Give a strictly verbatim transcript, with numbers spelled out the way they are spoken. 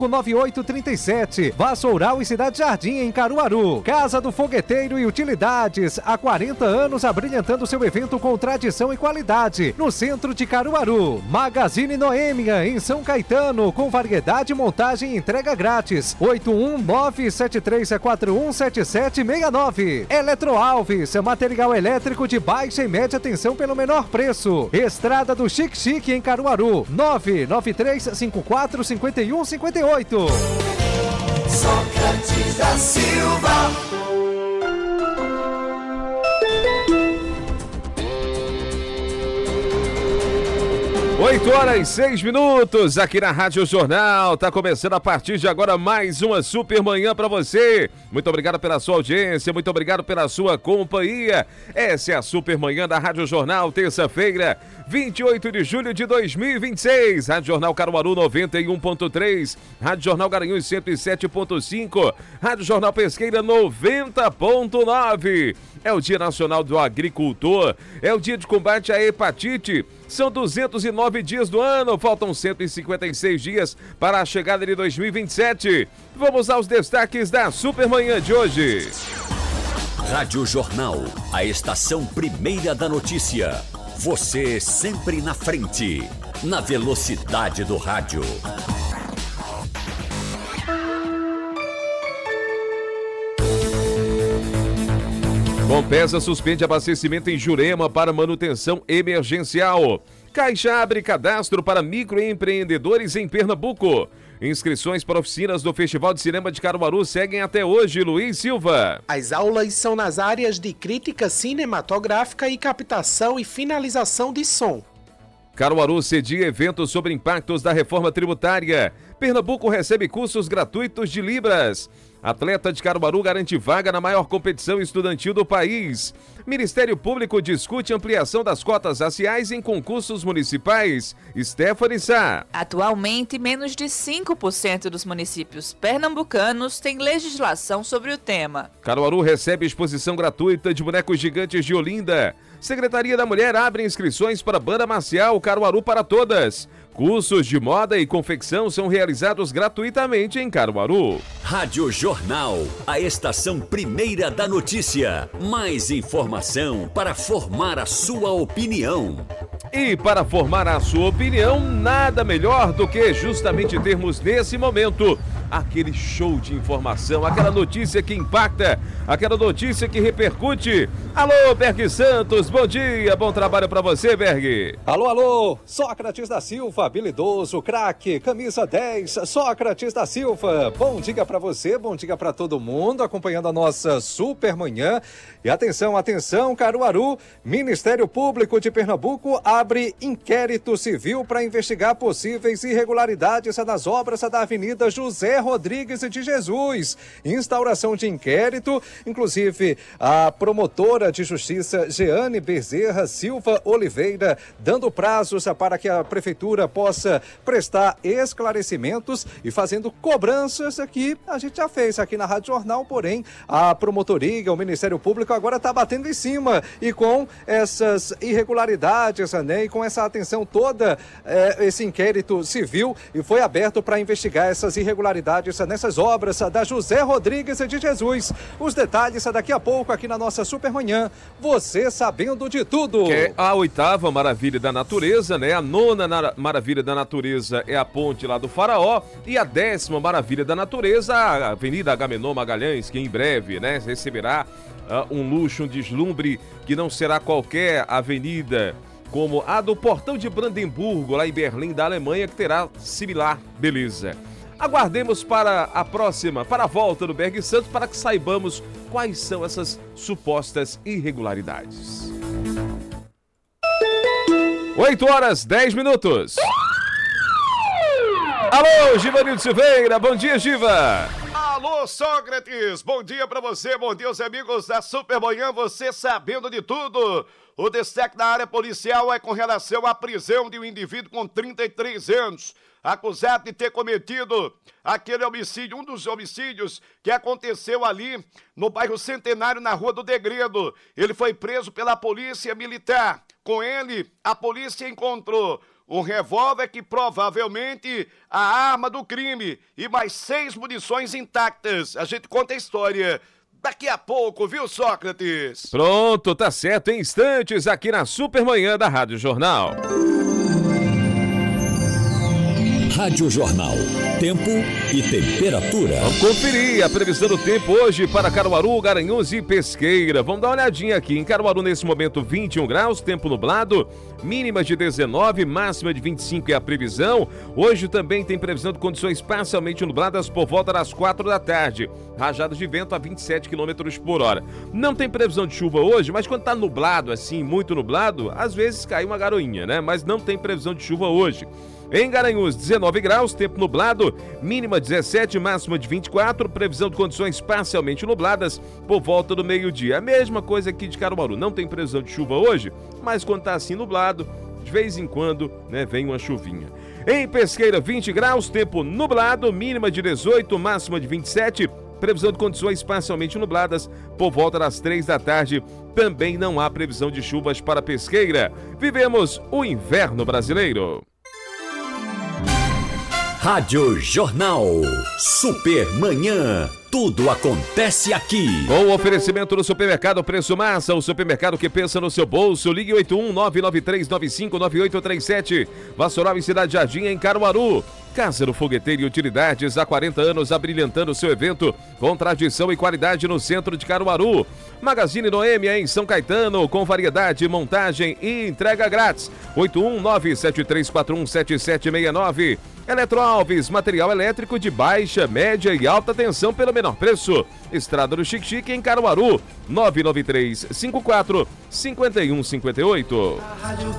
nove oito três sete. Vassoural e Cidade Jardim, em Caruaru. Casa do Fogueteiro e Utilidades, há quarenta anos abrilhantando seu evento com tradição e qualidade, no centro de Caruaru. Magazine Noêmia, em São Caetano, com variedade, montagem e entrega grátis. oito um nove sete três quatro um sete sete seis nove. Eletroalves, material elétrico de baixa e média tensão pelo menor preço. Estrada do Chique Chique, em Caruaru. nove nove três cinco quatro cinco um cinco oito. Sócrates da Silva. oito horas e seis minutos aqui na Rádio Jornal. Tá começando a partir de agora mais uma super manhã para você. Muito obrigado pela sua audiência, muito obrigado pela sua companhia. Essa é a super manhã da Rádio Jornal, terça-feira, vinte e oito de julho de dois mil e vinte e seis. Rádio Jornal Caruaru noventa e um ponto três, Rádio Jornal Garanhuns cento e sete ponto cinco, Rádio Jornal Pesqueira noventa ponto nove. É o Dia Nacional do Agricultor, é o dia de combate à hepatite. São duzentos e nove dias do ano, faltam cento e cinquenta e seis dias para a chegada de dois mil e vinte e sete. Vamos aos destaques da Supermanhã de hoje. Rádio Jornal, a estação primeira da notícia. Você sempre na frente, na velocidade do rádio. Compesa suspende abastecimento em Jurema para manutenção emergencial. Caixa abre cadastro para microempreendedores em Pernambuco. Inscrições para oficinas do Festival de Cinema de Caruaru seguem até hoje, Luiz Silva. As aulas são nas áreas de crítica cinematográfica e captação e finalização de som. Caruaru cedia eventos sobre impactos da reforma tributária. Pernambuco recebe cursos gratuitos de Libras. Atleta de Caruaru garante vaga na maior competição estudantil do país. Ministério Público discute ampliação das cotas raciais em concursos municipais. Stephanie Sá. Atualmente, menos de cinco por cento dos municípios pernambucanos têm legislação sobre o tema. Caruaru recebe exposição gratuita de bonecos gigantes de Olinda. Secretaria da Mulher abre inscrições para Banda Marcial Caruaru para Todas. Cursos de moda e confecção são realizados gratuitamente em Caruaru. Rádio Jornal, a estação primeira da notícia. Mais informação para formar a sua opinião. E para formar a sua opinião, nada melhor do que justamente termos nesse momento aquele show de informação, aquela notícia que impacta, aquela notícia que repercute. Alô, Berg Santos, bom dia, bom trabalho para você, Berg. Alô, alô, Sócrates da Silva, habilidoso, craque, camisa dez, Sócrates da Silva. Bom dia para você, bom dia para todo mundo, acompanhando a nossa super manhã. E atenção, atenção, Caruaru, Ministério Público de Pernambuco abre inquérito civil para investigar possíveis irregularidades nas obras da Avenida José Rodrigues de Jesus. Instauração de inquérito, inclusive a promotora de justiça Jeane Bezerra Silva Oliveira, dando prazos para que a prefeitura possa prestar esclarecimentos e fazendo cobranças que a gente já fez aqui na Rádio Jornal, porém a promotoria, o Ministério Público agora está batendo em cima e com essas irregularidades, né, e com essa atenção toda, é, esse inquérito civil e foi aberto para investigar essas irregularidades nessas obras da José Rodrigues de Jesus. Os detalhes daqui a pouco aqui na nossa Supermanhã, você sabendo de tudo. Que é a oitava maravilha da natureza, né? A nona na- maravilha da natureza é a ponte lá do Faraó e a décima maravilha da natureza, a Avenida Agamenon Magalhães, que em breve, né, receberá uh, um luxo, um deslumbre que não será qualquer avenida como a do Portão de Brandemburgo, lá em Berlim, da Alemanha, que terá similar beleza. Aguardemos para a próxima, para a volta do Berg Santos, para que saibamos quais são essas supostas irregularidades. oito horas, dez minutos. Alô, Givanildo Silveira, bom dia, Giva. Alô, Sócrates, bom dia pra você, bom dia aos amigos da Supermanhã, você sabendo de tudo. O destaque da área policial é com relação à prisão de um indivíduo com trinta e três anos, acusado de ter cometido aquele homicídio, um dos homicídios que aconteceu ali no bairro Centenário, na Rua do Degredo. Ele foi preso pela polícia militar. Com ele, a polícia encontrou um revólver que provavelmente a arma do crime e mais seis munições intactas. A gente conta a história daqui a pouco, viu, Sócrates? Pronto, tá certo, em instantes aqui na Supermanhã da Rádio Jornal. Rádio Jornal. Tempo e temperatura. Vamos conferir a previsão do tempo hoje para Caruaru, Garanhuns e Pesqueira. Vamos dar uma olhadinha aqui. Em Caruaru, nesse momento, vinte e um graus, tempo nublado, mínima de dezenove, máxima de vinte e cinco é a previsão. Hoje também tem previsão de condições parcialmente nubladas por volta das quatro da tarde. Rajadas de vento a vinte e sete quilômetros por hora. Não tem previsão de chuva hoje, mas quando tá nublado, assim, muito nublado, às vezes cai uma garoinha, né? Mas não tem previsão de chuva hoje. Em Garanhuns, dezenove graus, tempo nublado, mínima dezessete, máxima de vinte e quatro, previsão de condições parcialmente nubladas por volta do meio-dia. A mesma coisa aqui de Caruaru, não tem previsão de chuva hoje, mas quando tá assim nublado, de vez em quando, né, vem uma chuvinha. Em Pesqueira, vinte graus, tempo nublado, mínima de dezoito, máxima de vinte e sete, previsão de condições parcialmente nubladas por volta das três da tarde. Também não há previsão de chuvas para Pesqueira. Vivemos o inverno brasileiro. Rádio Jornal. Supermanhã. Tudo acontece aqui. Com o oferecimento do Supermercado Preço Massa, o supermercado que pensa no seu bolso. Ligue oito um nove nove três nove cinco nove oito três sete. Vassourava em Cidade Jardim, em Caruaru. Casa do Fogueteiro e Utilidades, há quarenta anos abrilhantando seu evento com tradição e qualidade no centro de Caruaru. Magazine Noêmia em São Caetano, com variedade, montagem e entrega grátis. oito um nove sete três quatro um sete sete seis nove. Eletroalves, material elétrico de baixa, média e alta tensão pelo menor preço. Estrada do Chique Chique em Caruaru, nove nove três cinco quatro cinco um cinco oito. A rádio